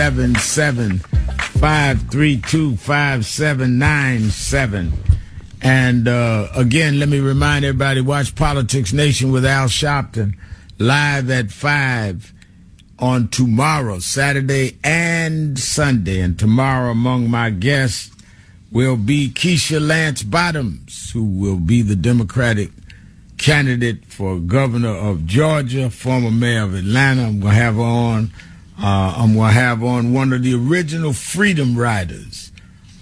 877-532-5797. And again, let me remind everybody, watch Politics Nation with Al Sharpton live at 5 on tomorrow, Saturday and Sunday. And tomorrow among my guests will be Keisha Lance Bottoms, who will be the Democratic candidate for governor of Georgia, former mayor of Atlanta. I'm going to have her on. I'm going to have on one of the original Freedom Riders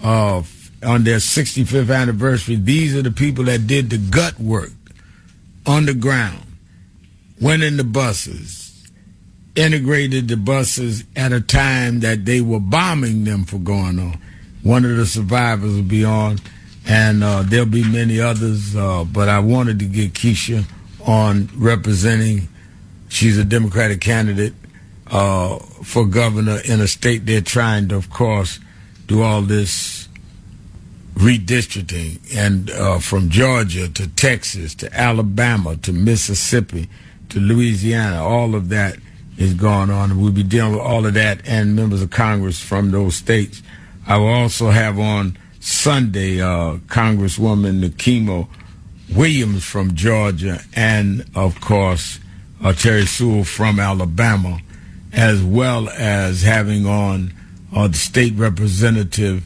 on their 65th anniversary. These are the people that did the gut work on the ground, went in the buses, integrated the buses at a time that they were bombing them for going on. One of the survivors will be on, and there'll be many others, but I wanted to get Keisha on representing. She's a Democratic candidate for governor in a state they're trying to, of course, do all this redistricting, and from Georgia to Texas to Alabama to Mississippi to Louisiana, all of that is going on, and we'll be dealing with all of that and members of Congress from those states. I will also have on Sunday Congresswoman Nikema Williams from Georgia, and of course Terry Sewell from Alabama, as well as having on the state representative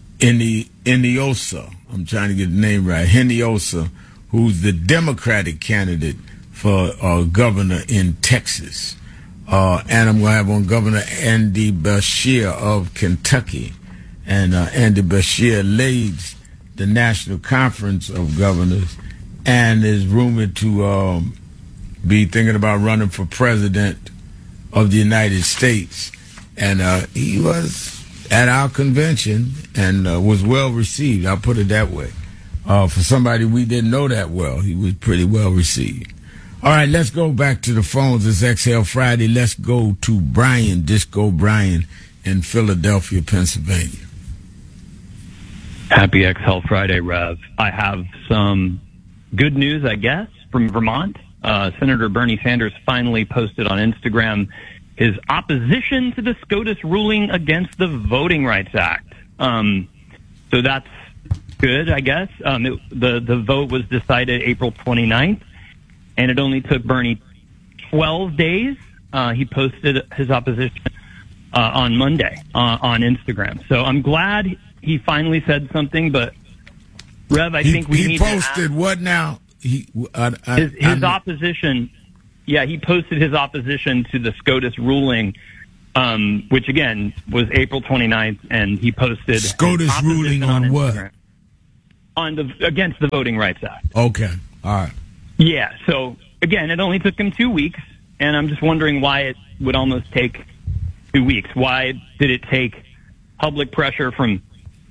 Hinojosa. I'm trying to get the name right. Hinojosa, who's the Democratic candidate for governor in Texas. And I'm going to have on Governor Andy Beshear of Kentucky. And Andy Beshear leads the National Conference of Governors and is rumored to be thinking about running for president of the United States. And he was at our convention and was well received. I'll put it that way. For somebody we didn't know that well, he was pretty well received. All right, let's go back to the phones. It's Exhale Friday. Let's go to Brian, Disco Brian in Philadelphia, Pennsylvania. Happy Exhale Friday, Rev. I have some good news, I guess, from Vermont. Senator Bernie Sanders finally posted on Instagram his opposition to the SCOTUS ruling against the Voting Rights Act. So that's good, I guess. The vote was decided April 29th, and it only took Bernie 12 days. He posted his opposition on Monday on Instagram. So I'm glad he finally said something, but Rev, I think we need to posted what now? His opposition. Yeah, he posted his opposition to the SCOTUS ruling, which again was April 29th, and he posted SCOTUS ruling on what? Against the Voting Rights Act. Okay, all right. Yeah, so again, it only took him 2 weeks, and I'm just wondering why it would almost take 2 weeks. Why did it take public pressure from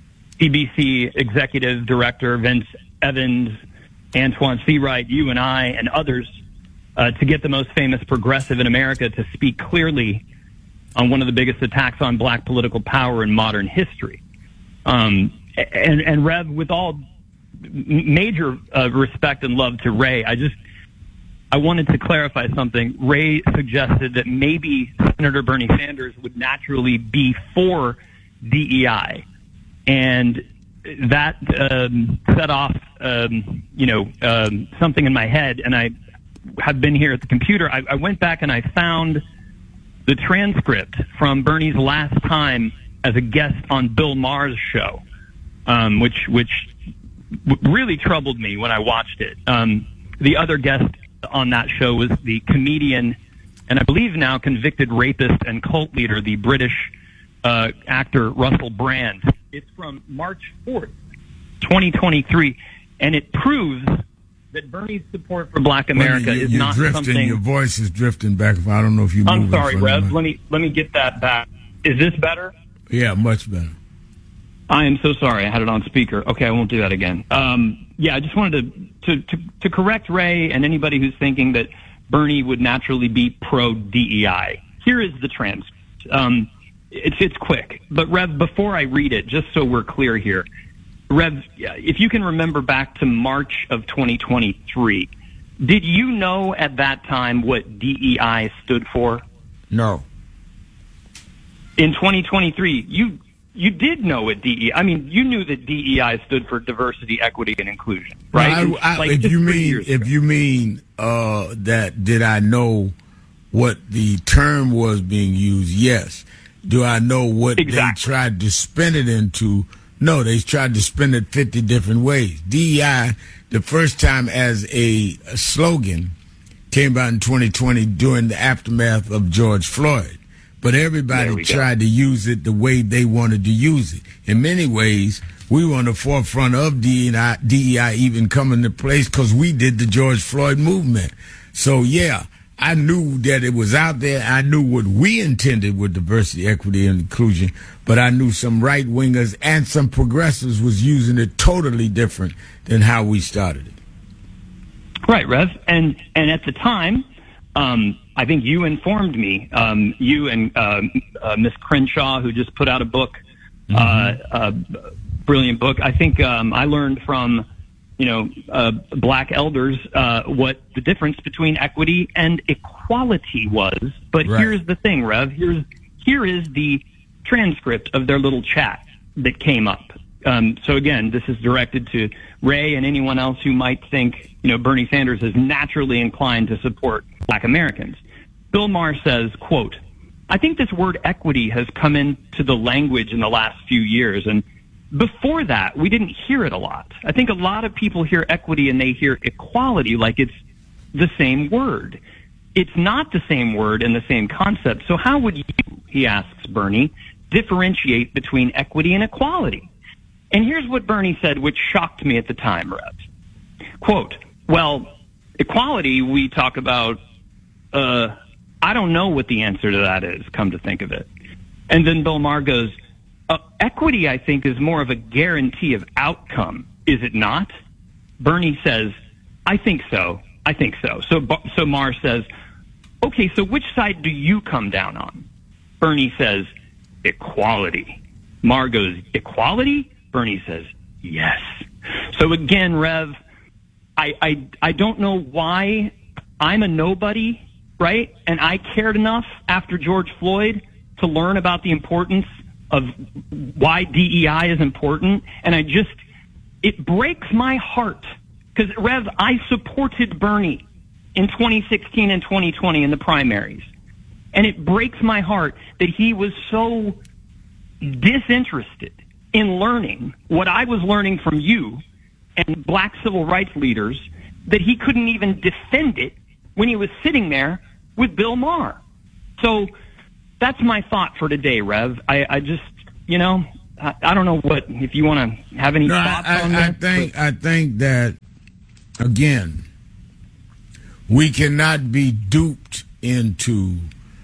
CBC Executive Director Vince Evans, Antoine Seawright, you and I, and others to get the most famous progressive in America to speak clearly on one of the biggest attacks on black political power in modern history? And Rev, with all major respect and love to Ray, I wanted to clarify something. Ray suggested that maybe Senator Bernie Sanders would naturally be for DEI, and that set off, something in my head, and I have been here at the computer. I went back and I found the transcript from Bernie's last time as a guest on Bill Maher's show, which really troubled me when I watched it. The other guest on that show was the comedian and I believe now convicted rapist and cult leader, the British actor Russell Brand. It's from March 4th, 2023, and it proves that Bernie's support for Black America is not something. Your voice is drifting back. I don't know if you. I'm sorry, Rev. Let me get that back. Is this better? Yeah, much better. I am so sorry. I had it on speaker. Okay, I won't do that again. I just wanted to correct Ray and anybody who's thinking that Bernie would naturally be pro DEI. Here is the transcript. It's quick, but Rev, before I read it, just so we're clear here, Rev, if you can remember back to March of 2023, did you know at that time what DEI stood for? No. in 2023, you did know what DEI. I mean, you knew that DEI stood for diversity, equity, and inclusion, right? If you mean that, did I know what the term was being used? Yes. Do I know what they tried to spin it into? No, they tried to spin it 50 different ways. DEI, the first time as a slogan, came out in 2020 during the aftermath of George Floyd. But everybody tried to use it the way they wanted to use it. In many ways, we were on the forefront of DEI even coming to place because we did the George Floyd movement. So, yeah, I knew that it was out there. I knew what we intended with diversity, equity, and inclusion. But I knew some right-wingers and some progressives was using it totally different than how we started it. Right, Rev. And at the time, I think you informed me, you and Miss Crenshaw, who just put out a book, a brilliant book. I think I learned from, black elders what the difference between equity and equality was. But here's the thing, Rev. Here is the transcript of their little chat that came up. So again, this is directed to Ray and anyone else who might think, Bernie Sanders is naturally inclined to support black Americans. Bill Maher says, quote, "I think this word equity has come into the language in the last few years. And before that, we didn't hear it a lot. I think a lot of people hear equity and they hear equality like it's the same word. It's not the same word and the same concept. So how would you," he asks Bernie, "differentiate between equity and equality?" And here's what Bernie said, which shocked me at the time, Rev. Quote, "Well, equality, we talk about, I don't know what the answer to that is, come to think of it." And then Bill Maher goes, "Equity, I think, is more of a guarantee of outcome, is it not?" Bernie says, "I think so. I think so." So Maher says, "Okay, so which side do you come down on?" Bernie says, "Equality." Maher goes, "Equality?" Bernie says, "Yes." So again, Rev, I don't know why I'm a nobody, right? And I cared enough after George Floyd to learn about the importance of why DEI is important. And it breaks my heart because, Rev, I supported Bernie in 2016 and 2020 in the primaries. And it breaks my heart that he was so disinterested in learning what I was learning from you and black civil rights leaders that he couldn't even defend it when he was sitting there with Bill Maher. So that's my thought for today, Rev. I just, I don't know if you want to have any thoughts on that. I think that, again, we cannot be duped into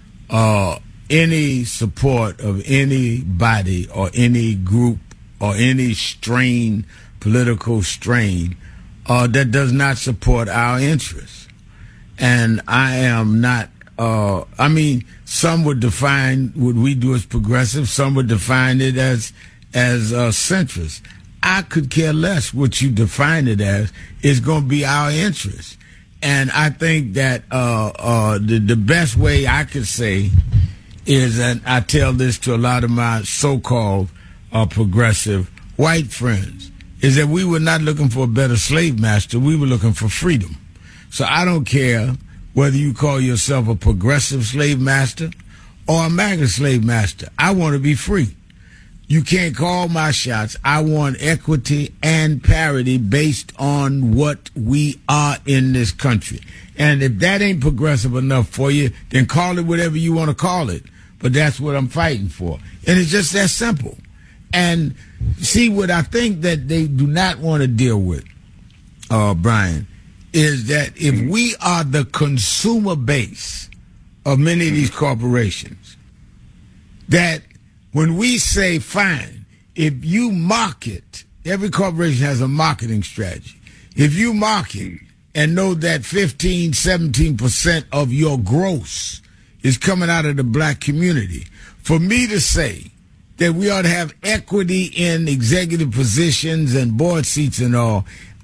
any support of anybody or any group or any political strain that does not support our interests. And I am not, some would define what we do as progressive, some would define it as centrist. I could care less what you define it as. It's going to be our interest. And I think that the best way I could say is, and I tell this to a lot of my so-called progressive white friends, is that we were not looking for a better slave master. We were looking for freedom. So I don't care whether you call yourself a progressive slave master or a MAGA slave master. I want to be free. You can't call my shots. I want equity and parity based on what we are in this country. And if that ain't progressive enough for you, then call it whatever you want to call it. But that's what I'm fighting for. And it's just that simple. And see, what I think that they do not want to deal with, Brian, is that if we are the consumer base of many of these corporations, that when we say, fine, if you market, every corporation has a marketing strategy. If you market and know that 15, 17% of your gross is coming out of the black community, for me to say that we ought to have equity in executive positions and board seats and all,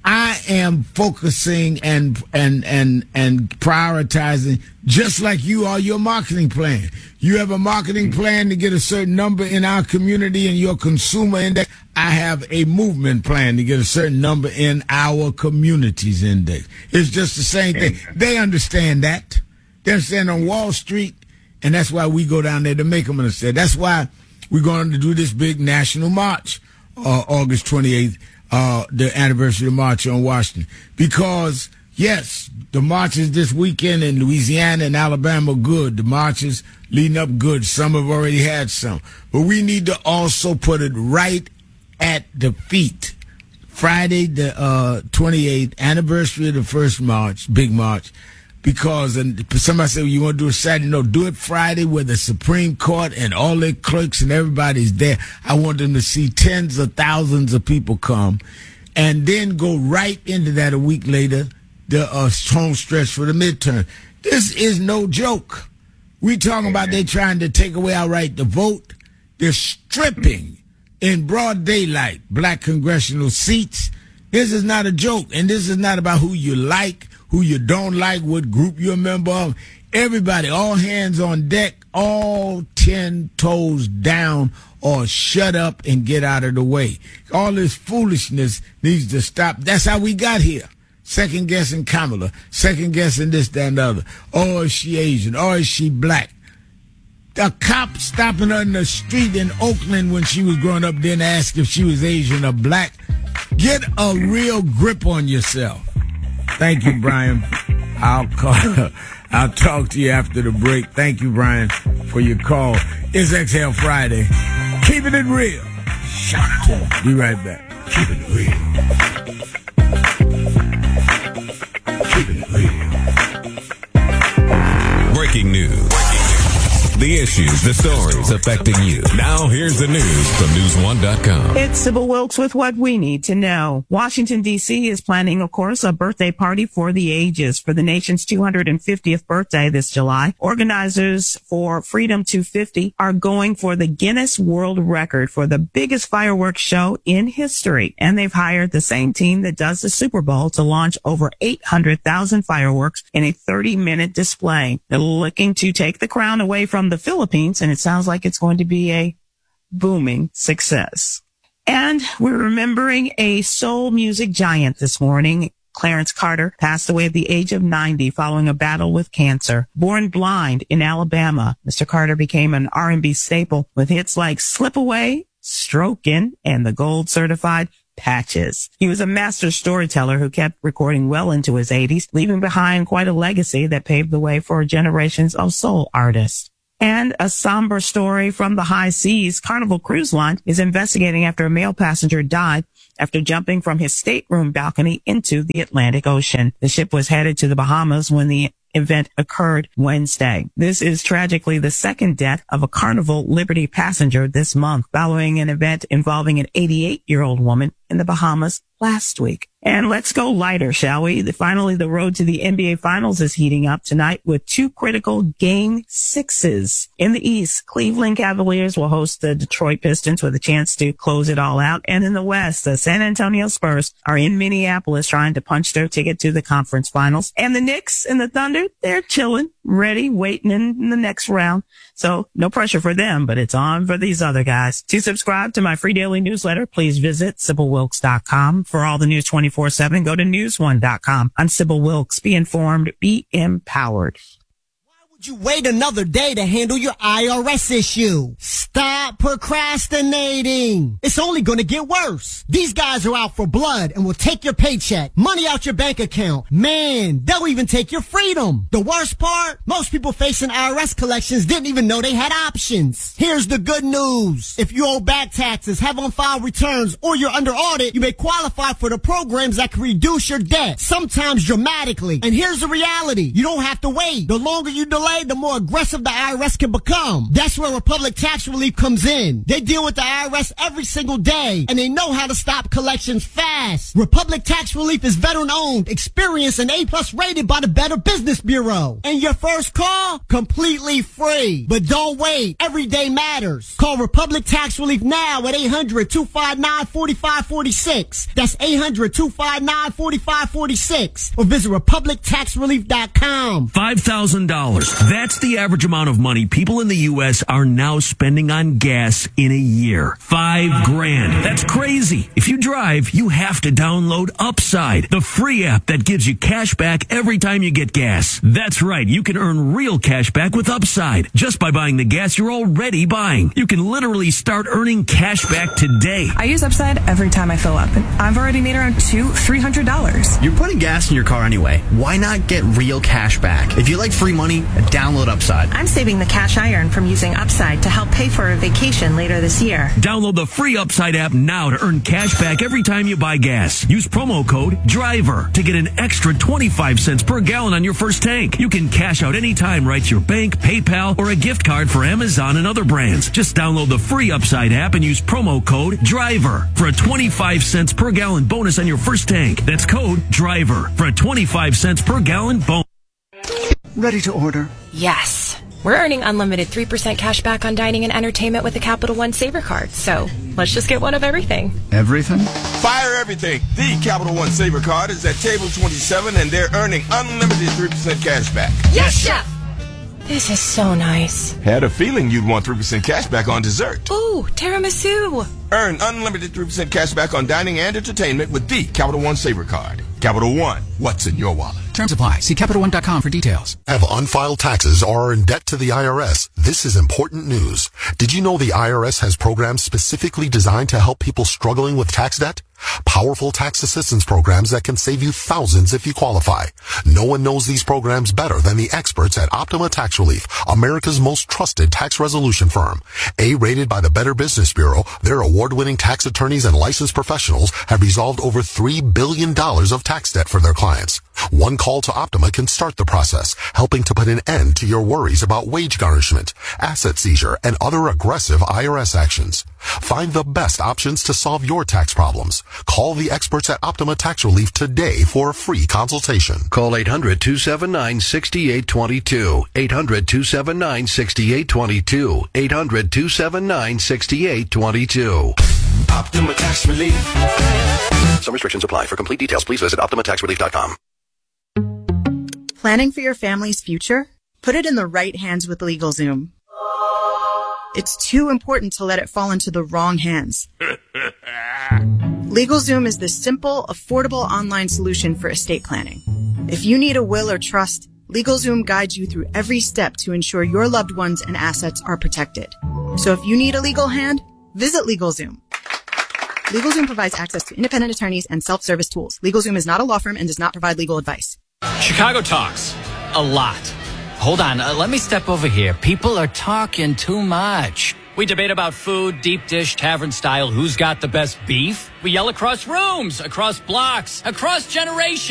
I am focusing and prioritizing just like you are your marketing plan. You have a marketing plan to get a certain number in our community in your consumer index. I have a movement plan to get a certain number in our communities index. It's just the same thing. They understand that. They understand on Wall Street, and that's why we go down there to make them understand. That's why we're going to do this big national march, August 28th. The anniversary of the March on Washington. Because, yes, the marches this weekend in Louisiana and Alabama are good. The marches leading up good. Some have already had some. But we need to also put it right at the feet. Friday, the 28th, anniversary of the first march, big march. Because somebody said, well, you want to do it Saturday? No, do it Friday where the Supreme Court and all their clerks and everybody's there. I want them to see tens of thousands of people come. And then go right into that a week later, the home stretch for the midterm. This is no joke. We talking about they trying to take away our right to vote. They're stripping in broad daylight black congressional seats. This is not a joke. And this is not about who you like, who you don't like, what group you're a member of. Everybody, all hands on deck, all 10 toes down, or shut up and get out of the way. All this foolishness needs to stop. That's how we got here. Second guessing Kamala, second guessing this, that, and the other. Oh, is she Asian? Oh, is she black? A cop stopping her in the street in Oakland when she was growing up didn't ask if she was Asian or black. Get a real grip on yourself. Thank you, Brian. I'll talk to you after the break. Thank you, Brian, for your call. It's Exhale Friday. Keeping it real. Shut up. Be right back. Keeping it real. Keeping it real. Breaking news. The issues, the stories affecting you. Now here's the news from News1.com. It's Sybil Wilkes with what we need to know. Washington, D.C. is planning, of course, a birthday party for the ages for the nation's 250th birthday this July. Organizers for Freedom 250 are going for the Guinness World Record for the biggest fireworks show in history. And they've hired the same team that does the Super Bowl to launch over 800,000 fireworks in a 30-minute display. They're looking to take the crown away from the Philippines, and it sounds like it's going to be a booming success. And we're remembering a soul music giant this morning. Clarence Carter passed away at the age of 90 following a battle with cancer. Born blind in Alabama, Mr. Carter became an R&B staple with hits like Slip Away, Strokin', and the Gold Certified Patches. He was a master storyteller who kept recording well into his 80s, leaving behind quite a legacy that paved the way for generations of soul artists. And a somber story from the high seas. Carnival Cruise Line is investigating after a male passenger died after jumping from his stateroom balcony into the Atlantic Ocean. The ship was headed to the Bahamas when the event occurred Wednesday. This is tragically the second death of a Carnival Liberty passenger this month, following an event involving an 88-year-old woman in the Bahamas last week. And let's go lighter, shall we? Finally, the road to the NBA Finals is heating up tonight with two critical Game 6s. In the East, Cleveland Cavaliers will host the Detroit Pistons with a chance to close it all out. And in the West, the San Antonio Spurs are in Minneapolis trying to punch their ticket to the conference finals. And the Knicks and the Thunder, they're chilling, ready, waiting in the next round. So no pressure for them, but it's on for these other guys. To subscribe to my free daily newsletter, please visit SybilWilkes.com. For all the news 24/7, go to News1.com. I'm Sybil Wilkes. Be informed, be empowered. You wait another day to handle your IRS issue. Stop procrastinating. It's only going to get worse. These guys are out for blood and will take your paycheck, money out your bank account. Man, they'll even take your freedom. The worst part? Most people facing IRS collections didn't even know they had options. Here's the good news. If you owe back taxes, have on-file returns, or you're under audit, you may qualify for the programs that can reduce your debt, sometimes dramatically. And here's the reality. You don't have to wait. The longer you delay, way, the more aggressive the IRS can become. That's where Republic Tax Relief comes in. They deal with the IRS every single day, and they know how to stop collections fast. Republic Tax Relief is veteran-owned, experienced, and A+ rated by the Better Business Bureau. And your first call, completely free. But don't wait. Every day matters. Call Republic Tax Relief now at 800-259-4546. That's 800-259-4546. Or visit RepublicTaxRelief.com. $5,000. That's the average amount of money people in the U.S. are now spending on gas in a year. $5,000. That's crazy. If you drive, you have to download Upside, the free app that gives you cash back every time you get gas. That's right. You can earn real cash back with Upside just by buying the gas you're already buying. You can literally start earning cash back today. I use Upside every time I fill up, and I've already made around $200-$300. You're putting gas in your car anyway. Why not get real cash back? If you like free money, download Upside. I'm saving the cash I earn from using Upside to help pay for a vacation later this year. Download the free Upside app now to earn cash back every time you buy gas. Use promo code DRIVER to get an extra 25 cents per gallon on your first tank. You can cash out anytime right to your bank, PayPal, or a gift card for Amazon and other brands. Just download the free Upside app and use promo code DRIVER for a 25 cents per gallon bonus on your first tank. That's code DRIVER for a 25 cents per gallon bonus. Ready to order? Yes. We're earning unlimited 3% cash back on dining and entertainment with the Capital One Saver Card. So let's just get one of everything. Everything? Fire everything. The Capital One Saver Card is at table 27, and they're earning unlimited 3% cash back. Yes, Chef! This is so nice. Had a feeling you'd want 3% cash back on dessert. Ooh, tiramisu. Earn unlimited 3% cash back on dining and entertainment with the Capital One Saver Card. Capital One, what's in your wallet? Terms apply. See CapitalOne.com for details. Have unfiled taxes or are in debt to the IRS? This is important news. Did you know the IRS has programs specifically designed to help people struggling with tax debt? Powerful tax assistance programs that can save you thousands if you qualify. No one knows these programs better than the experts at Optima Tax Relief, America's most trusted tax resolution firm. A-rated by the Better Business Bureau, their award-winning tax attorneys and licensed professionals have resolved over $3 billion of tax debt for their clients. One call to Optima can start the process, helping to put an end to your worries about wage garnishment, asset seizure, and other aggressive IRS actions. Find the best options to solve your tax problems. Call the experts at Optima Tax Relief today for a free consultation. Call 800-279-6822. 800-279-6822. 800-279-6822. Optima Tax Relief. Some restrictions apply. For complete details, please visit OptimaTaxRelief.com. Planning for your family's future? Put it in the right hands with LegalZoom. It's too important to let it fall into the wrong hands. LegalZoom is the simple, affordable online solution for estate planning. If you need a will or trust, LegalZoom guides you through every step to ensure your loved ones and assets are protected. So if you need a legal hand, visit LegalZoom. LegalZoom provides access to independent attorneys and self-service tools. LegalZoom is not a law firm and does not provide legal advice. Chicago talks a lot. Hold on, let me step over here. People are talking too much. We debate about food, deep dish, tavern style, who's got the best beef. We yell across rooms, across blocks, across generations.